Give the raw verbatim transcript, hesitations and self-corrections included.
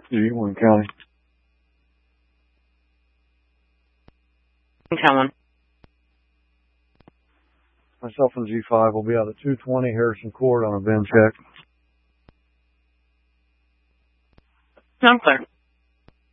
G one County. ten one. Myself and G five will be out at two twenty Harrison Court on a bin check. I'm clear.